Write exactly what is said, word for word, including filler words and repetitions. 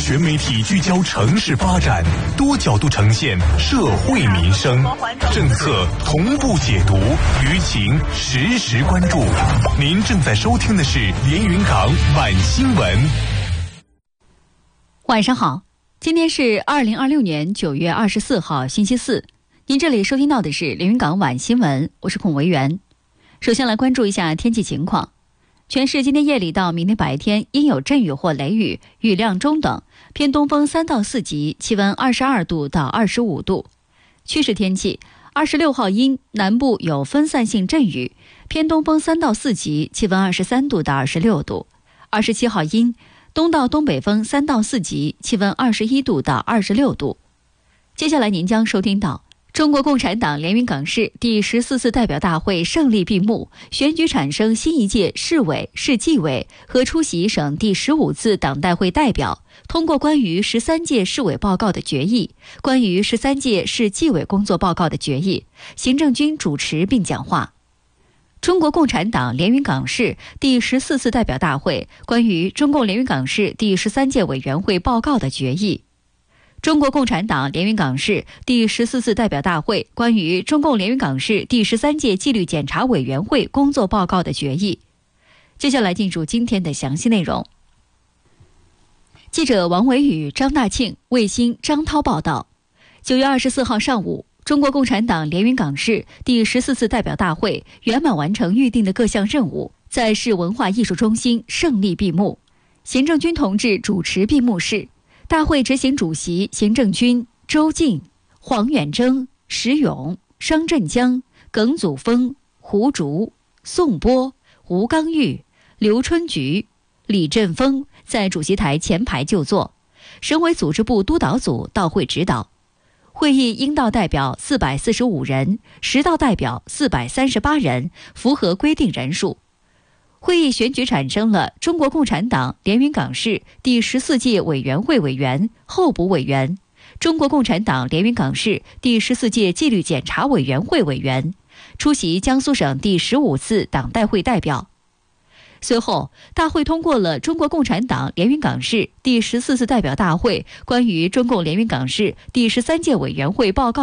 全媒体聚焦城市发展，多角度呈现社会民生，政策同步解读，舆情实时关注。您正在收听的是连云港晚新闻。 晚上好，今天是二零二六年九月二十四号星期四，您这里收听到的是连云港晚新闻，我是孔维元。首先来关注一下天气情况。全市今天夜里到明天白天阴有阵雨或雷雨，雨量中等，偏东风三到四级，气温二十二度到二十五度。趋势天气，二十六号阴，南部有分散性阵雨，偏东风三到四级，气温二十三度到二十六度。二十七号阴，东到东北风三到四级，气温二十一度到二十六度。接下来您将收听到中国共产党连云港市第十四次代表大会胜利闭幕，选举产生新一届市委、市纪委和出席省第十五次党代会代表，通过关于十三届市委报告的决议、关于十三届市纪委工作报告的决议，行政军主持并讲话。中国共产党连云港市第十四次代表大会关于中共连云港市第十三届委员会报告的决议。中国共产党连云港市第十四次代表大会关于中共连云港市第十三届纪律检查委员会工作报告的决议。接下来进入今天的详细内容。记者王维宇、张大庆，卫星张涛报道。九月二十四号上午，中国共产党连云港市第十四次代表大会圆满完成预定的各项任务，在市文化艺术中心胜利闭幕。行政军同志主持闭幕式。大会执行主席行政军周进、黄远征、石勇、商振江、耿祖峰、胡竹、宋波、吴刚玉、刘春菊、李振峰在主席台前排就座，省委组织部督导组到会指导。会议应到代表四百四十五人，实到代表四百三十八人，符合规定人数。会议选举产生了中国共产党连云港市第十四届委员会委员、候补委员，中国共产党连云港市第十四届纪律检查委员会委员，出席江苏省第十五次党代会代表。随后，大会通过了中国共产党连云港市第十四次代表大会关于中共连云港市第十三届委员会报告